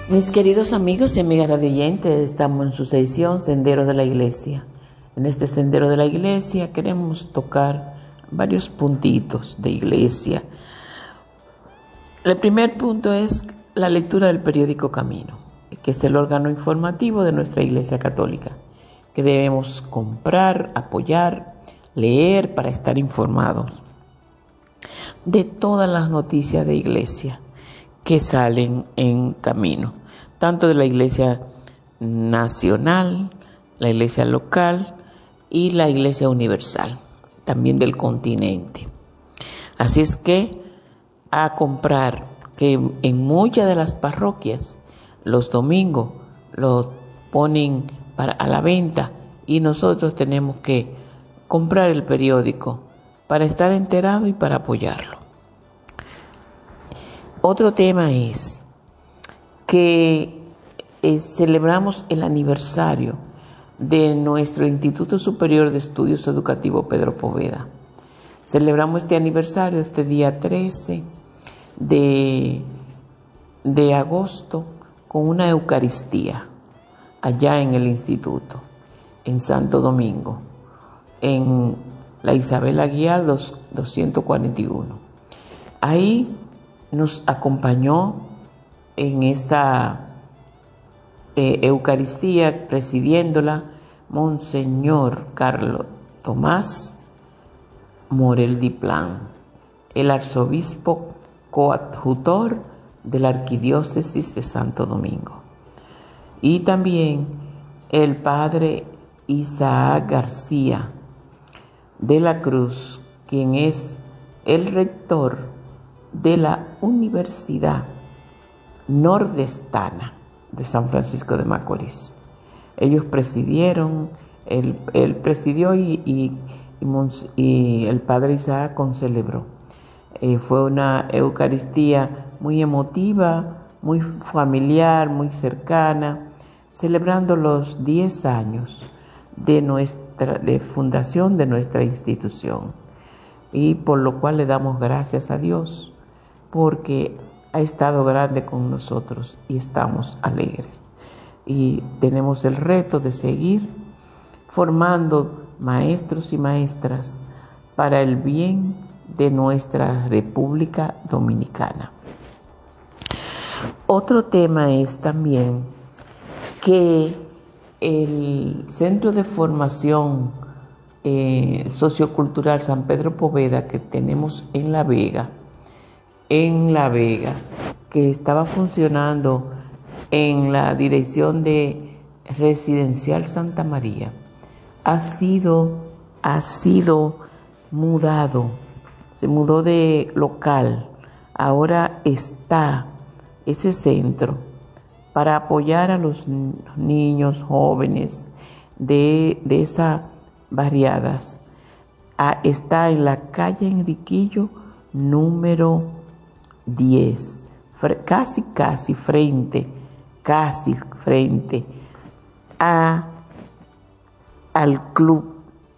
Mis queridos amigos y amigas radioyentes, estamos en su sección Sendero de la Iglesia. En este Sendero de la Iglesia queremos tocar varios puntitos de iglesia. El primer punto es la lectura del periódico Camino, que es el órgano informativo de nuestra Iglesia Católica, que debemos comprar, apoyar, leer para estar informados de todas las noticias de iglesia que salen en Camino, tanto de la iglesia nacional, la iglesia local y la iglesia universal, también del continente. Así es que a comprar, que en muchas de las parroquias los domingos los ponen a la venta y nosotros tenemos que comprar el periódico para estar enterados y para apoyarlo. Otro tema es que celebramos el aniversario de nuestro Instituto Superior de Estudios Educativos Pedro Poveda. Celebramos este aniversario este día 13 de agosto con una Eucaristía allá en el instituto, en Santo Domingo, en la Isabel Aguiar 241. Ahí nos acompañó en esta Eucaristía, presidiéndola, Monseñor Carlos Tomás Morel Diplán, el arzobispo coadjutor de la Arquidiócesis de Santo Domingo, y también el padre Isaac García de la Cruz, quien es el rector de la Universidad Nordestana de San Francisco de Macorís. Ellos presidieron, él presidió y el padre Isaac concelebró. Fue una Eucaristía muy emotiva, muy familiar, muy cercana, celebrando los 10 años de fundación de nuestra institución, y por lo cual le damos gracias a Dios, porque ha estado grande con nosotros y estamos alegres. Y tenemos el reto de seguir formando maestros y maestras para el bien de nuestra República Dominicana. Otro tema es también que el Centro de Formación Sociocultural San Pedro Poveda que tenemos en La Vega, que estaba funcionando en la dirección de Residencial Santa María, ha sido mudado, se mudó de local. Ahora está ese centro para apoyar a los niños jóvenes de esas barriadas. Está en la calle Enriquillo número 10, casi frente al club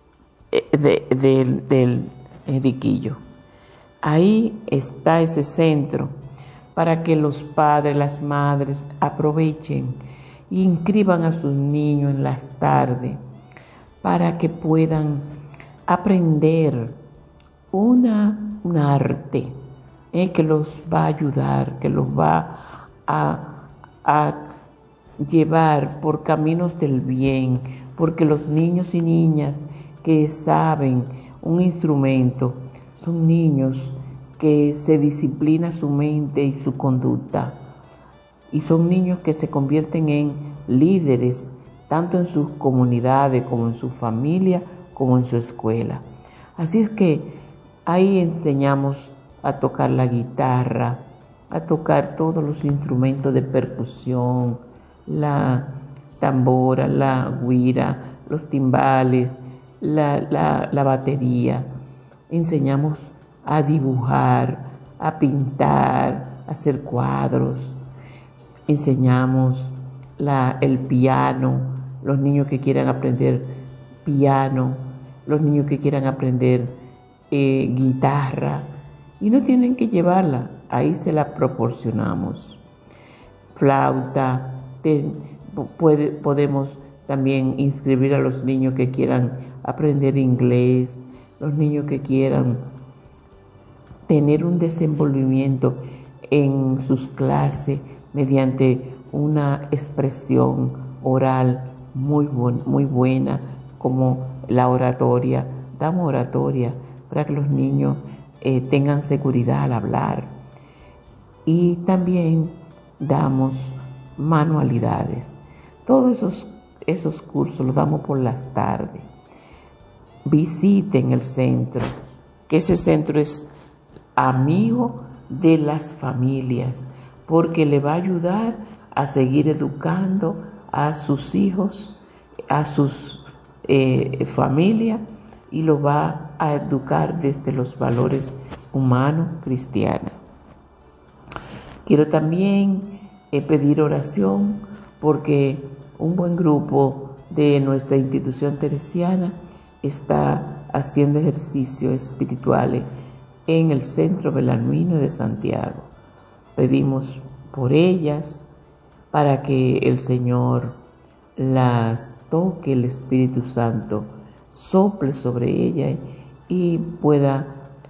del Enriquillo. Ahí está ese centro para que los padres, las madres aprovechen e inscriban a sus niños en las tardes para que puedan aprender un arte que los va a ayudar, que los va a llevar por caminos del bien, porque los niños y niñas que saben un instrumento son niños que se disciplina su mente y su conducta, y son niños que se convierten en líderes tanto en sus comunidades como en su familia como en su escuela. Así es que ahí enseñamos a tocar la guitarra, a tocar todos los instrumentos de percusión, la tambora, la güira, los timbales, la batería. Enseñamos a dibujar, a pintar, a hacer cuadros. Enseñamos el piano, los niños que quieran aprender piano, los niños que quieran aprender guitarra, y no tienen que llevarla, ahí se la proporcionamos. flauta. Podemos también inscribir a los niños que quieran aprender inglés, los niños que quieran tener un desenvolvimiento en sus clases mediante una expresión oral muy buena, como la oratoria. Damos oratoria para que los niños tengan seguridad al hablar. Y también damos manualidades. Todos esos cursos los damos por las tardes. Visiten el centro, que ese centro es amigo de las familias, porque le va a ayudar a seguir educando a sus hijos, a sus familias, y lo va a educar desde los valores humanos cristianos. Quiero también pedir oración porque un buen grupo de nuestra institución teresiana está haciendo ejercicios espirituales en el Centro Belarmino de Santiago. Pedimos por ellas para que el Señor las toque, el Espíritu Santo sople sobre ellas y pueda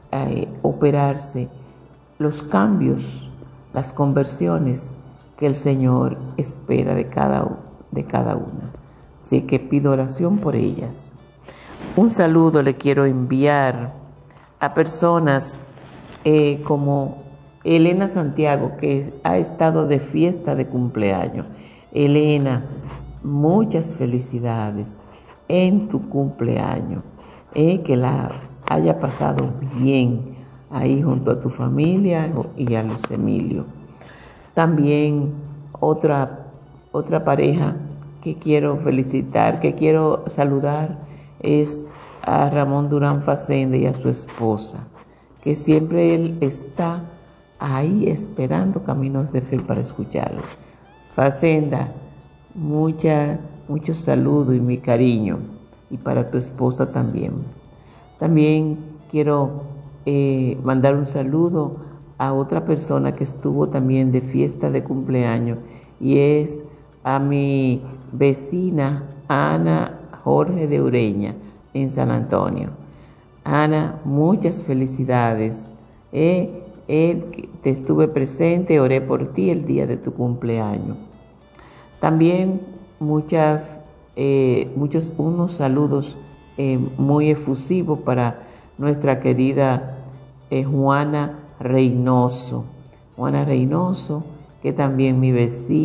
operarse los cambios, las conversiones que el Señor espera de cada una. Así que pido oración por ellas. Un saludo le quiero enviar a personas como Elena Santiago, que ha estado de fiesta de cumpleaños. Elena, muchas felicidades en tu cumpleaños. Que la haya pasado bien ahí junto a tu familia y a los Emilio. También otra pareja que quiero felicitar, que quiero saludar, es a Ramón Durán Facenda y a su esposa, que siempre él está ahí esperando Caminos de Fe para escucharlo. Facenda, muchos saludos y mi cariño, y para tu esposa también. También quiero mandar un saludo a otra persona que estuvo también de fiesta de cumpleaños, y es a mi vecina Ana Jorge de Ureña en San Antonio. Ana, muchas felicidades. Te estuve presente, oré por ti el día de tu cumpleaños. También unos saludos muy efusivos para nuestra querida Juana Reynoso. Juana Reynoso, que también mi vecina.